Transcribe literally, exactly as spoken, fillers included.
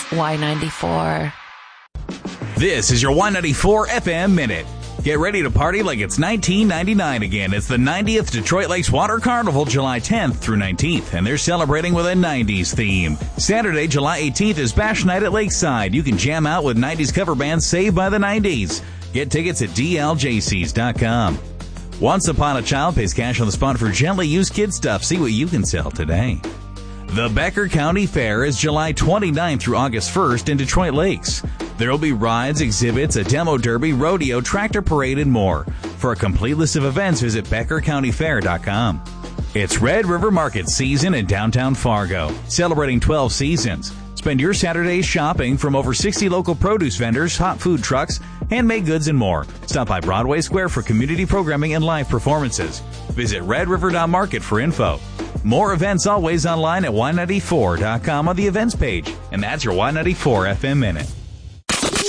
Y ninety-four. This is your Y ninety-four F M Minute. Get ready to party like it's nineteen ninety-nine again. It's the ninetieth Detroit Lakes Water Carnival, July tenth through nineteenth, and they're celebrating with a nineties theme. Saturday, July eighteenth is Bash Night at Lakeside. You can jam out with nineties cover band Saved by the nineties. Get tickets at D L J Cs dot com. Once Upon a Child pays cash on the spot for gently used kid stuff. See what you can sell today. The Becker County Fair is July twenty-ninth through August first in Detroit Lakes. There will be rides, exhibits, a demo derby, rodeo, tractor parade, and more. For a complete list of events, visit becker county fair dot com. It's Red River Market season in downtown Fargo, celebrating twelve seasons. Spend your Saturdays shopping from over sixty local produce vendors, hot food trucks, handmade goods, and more. Stop by Broadway Square for community programming and live performances. Visit red river dot market for info. More events always online at y ninety-four dot com on the events page. And that's your Y ninety-four F M Minute.